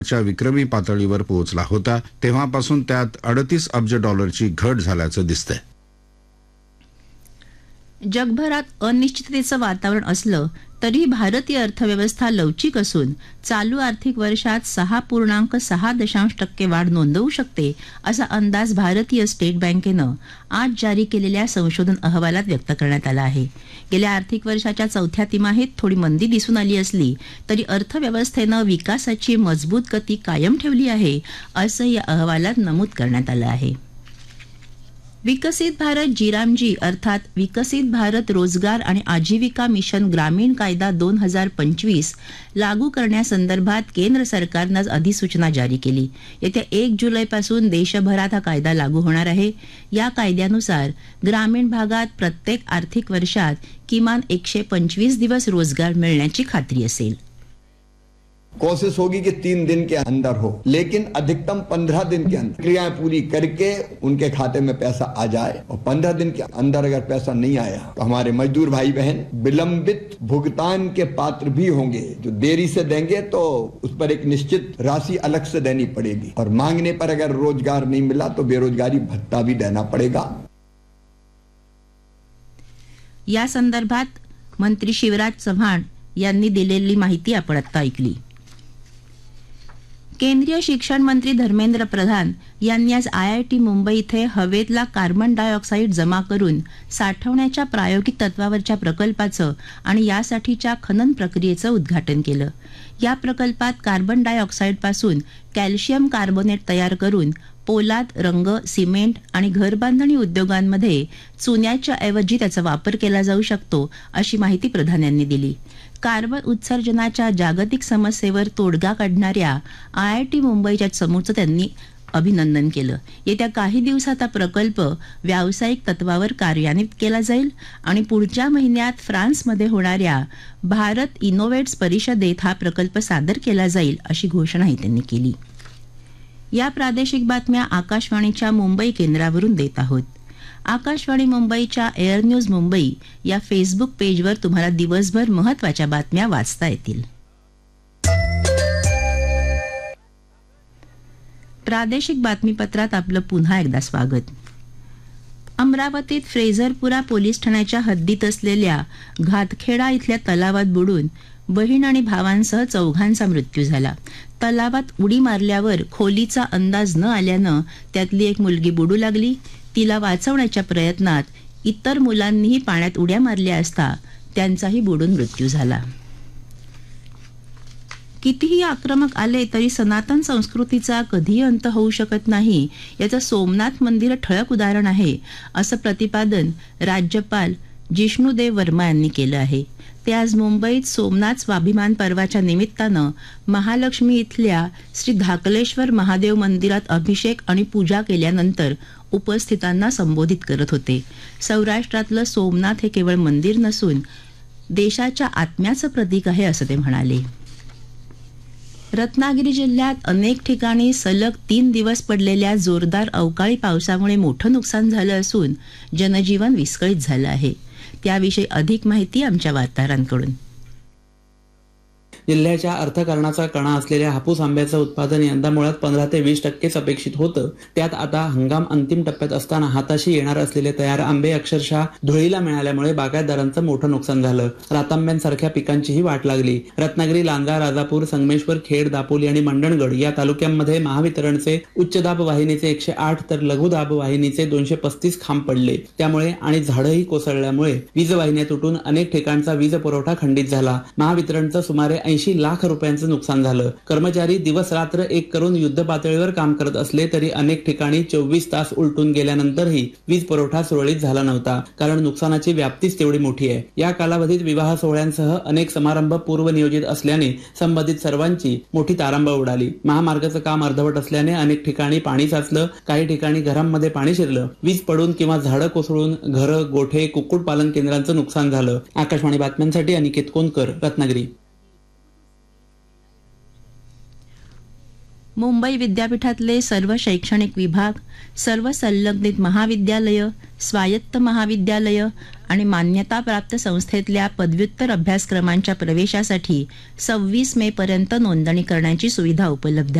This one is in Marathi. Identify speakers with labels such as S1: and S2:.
S1: च्या विक्रमी पातळीवर पोहोचला होता. तेव्हापासून त्यात 38 अब्ज डॉलरची घट झाल्याचं दिसतंय.
S2: जगभरात अनिश्चिततेचं वातावरण असलं तरी भारतीय अर्थव्यवस्था लवचिक असून चालू आर्थिक वर्षात 6.6% वाढ नोंदवू शकते असा अंदाज भारतीय स्टेट बँकेनं आज जारी केलेल्या संशोधन अहवालात व्यक्त करण्यात आला आहे. गेल्या आर्थिक वर्षाच्या चौथ्या तिमाहीत थोडी मंदी दिसून आली असली तरी अर्थव्यवस्थेनं विकासाची मजबूत गती कायम ठेवली आहे असं या अहवालात नमूद करण्यात आलं आहे. विकसित भारत जीरामजी अर्थात विकसित भारत रोजगार आणि आजीविका मिशन ग्रामीण कायदा 2025 लागू करण्यासंदर्भात केंद्र सरकारनं अधिसूचना जारी केली. येत्या 1 जुलैपासून देशभरात हा कायदा लागू होणार आहे. या कायद्यानुसार ग्रामीण भागात प्रत्येक आर्थिक वर्षात किमान 125 दिवस रोजगार मिळण्याची खात्री असेल.
S3: कोशिश होगी कि 3 दिन के अंदर हो, लेकिन अधिकतम 15 दिन के अंदर क्रियाएं पूरी करके उनके खाते में पैसा आ जाए. और 15 दिन के अंदर अगर पैसा नहीं आया तो हमारे मजदूर भाई बहन विलंबित भुगतान के पात्र भी होंगे. जो देरी से देंगे तो उस पर एक निश्चित राशि अलग से देनी पड़ेगी. और मांगने पर अगर रोजगार नहीं मिला तो बेरोजगारी भत्ता भी देना पड़ेगा.
S2: या संदर्भात मंत्री शिवराज चव्हाण यांनी दिलेली माहिती आपण आता ऐकली. केंद्रीय शिक्षण मंत्री धर्मेंद्र प्रधान यांनी आज IIT मुंबई इथे हवेतला कार्बन डायऑक्साईड जमा करून साठवण्याच्या प्रायोगिक तत्वावरच्या प्रकल्पाचं आणि यासाठीच्या खनन प्रक्रियेचं उद्घाटन केलं. या प्रकल्पात कार्बन डायऑक्साईडपासून कॅल्शियम कार्बोनेट तयार करून पोलाद, रंग, सिमेंट आणि घरबांधणी उद्योगांमध्ये चुन्याच्या ऐवजी त्याचा वापर केला जाऊ शकतो अशी माहिती प्रधान यांनी दिली. कार्बन उत्सर्जनाच्या जागतिक समस्येवर तोडगा काढणाऱ्या IIT मुंबईच्या चमूचं त्यांनी अभिनंदन केलं. येत्या काही दिवसात हा प्रकल्प व्यावसायिक तत्वावर कार्यान्वित केला जाईल आणि पुढच्या महिन्यात फ्रान्समध्ये होणाऱ्या भारत इनोव्हेट्स परिषदेत हा प्रकल्प सादर केला जाईल अशी घोषणाही त्यांनी केली. या प्रादेशिक बातम्या आकाशवाणीच्या मुंबई केंद्रावरून देत आहोत. आकाशवाणी मुंबईच्या एअर न्यूज मुंबई या फेसबुक पेजवर तुम्हाला दिवसभर महत्त्वाच्या बातम्या वाचता येतील. प्रादेशिक बातमीपत्रात आपलं पुन्हा एकदा स्वागत. अमरावतीत फ्रेझरपुरा पोलीस ठाण्याच्या हद्दीत असलेल्या घातखेडा इथल्या तलावात बुडून बहीण आणि भावांसह 4घांचा मृत्यू झाला. तलावात उडी मारल्यावर खोलीचा अंदाज न आल्यानं त्यातली एक मुलगी बुडू लागली. तिला वाचवण्याच्या प्रयत्नात इतर मुलांनीही पाण्यात उड्या मारल्या असता त्यांचाही बुडून मृत्यू झाला. कितीही आक्रमक आले तरी सनातन संस्कृतीचा कधीही अंत होऊ शकत नाही याचं सोमनाथ मंदिर ठळक उदाहरण आहे असं प्रतिपादन राज्यपाल जिष्णुदेव वर्मा यांनी केलं आहे. ते आज मुंबईत सोमनाथ स्वाभिमान पर्वाच्या निमित्तानं महालक्ष्मी इथल्या श्री धाकलेश्वर महादेव मंदिरात अभिषेक आणि पूजा केल्यानंतर उपस्थितांना संबोधित करत होते. सौराष्ट्रातलं सोमनाथ हे केवळ मंदिर नसून देशाच्या आत्म्याचं प्रतीक आहे असं ते म्हणाले. रत्नागिरी जिल्ह्यात अनेक ठिकाणी सलग 3 दिवस पडलेल्या जोरदार अवकाळी पावसामुळे मोठं नुकसान झालं असून जनजीवन विस्कळीत झालं आहे. त्याविषयी अधिक माहिती आमच्या वार्ताहरांकडून.
S4: जिल्ह्याच्या अर्थकारणाचा कणा असलेल्या हापूस आंब्याचं उत्पादन यंदा मुळात 15 ते 20% अपेक्षित होतं. त्यात आता हंगाम अंतिम टप्प्यात असताना हाताशी येणार असलेले तयार आंबे अक्षरशः धुळीला मिळाल्यामुळे बागायतदारांचं मोठं नुकसान झालं. रातांब्यांसारख्या पिकांचीही वाट लागली. रत्नागिरी, लांजा, राजापूर, संगमेश्वर, खेड, दापोली आणि मंडणगड या तालुक्यांमध्ये महावितरणचे उच्च दाब वाहिनीचे 108 तर लघु दाब वाहिनीचे 235 खांब पडले. त्यामुळे आणि झाडंही कोसळल्यामुळे वीज वाहिन्या तुटून अनेक ठिकाणचा वीज पुरवठा खंडित झाला. महावितरणचं सुमारे 80 लाख रुपयांचं नुकसान झालं. कर्मचारी दिवस रात्र एक करून युद्ध पातळीवर काम करत असले तरी अनेक ठिकाणी 24 तास उलटून गेल्यानंतरही वीज पुरवठा सुरळीत झाला नव्हता, कारण नुकसानाची व्याप्तीच तेवढी मोठी आहे. या कालावधीत विवाह सोहळ्यांसह अनेक समारंभ पूर्वनियोजित असल्याने संबंधित सर्वांची मोठी तारांबळ उडाली. महामार्गाचं काम अर्धवट असल्याने अनेक ठिकाणी पाणी साचलं. काही ठिकाणी घरांमध्ये पाणी शिरलं. वीज पडून किंवा झाडं कोसळून घरं, गोठे, कुक्कुट पालन केंद्रांचं नुकसान झालं. आकाशवाणी बातम्यांसाठी अनिकेत कोनकर, रत्नागिरी.
S2: मुंबई विद्यापीठातले सर्व शैक्षणिक विभाग, सर्व संलग्नित महाविद्यालयं, स्वायत्त महाविद्यालयं आणि मान्यताप्राप्त संस्थेतल्या पदव्युत्तर अभ्यासक्रमांच्या प्रवेशासाठी 26 मे पर्यंत नोंदणी करण्याची सुविधा उपलब्ध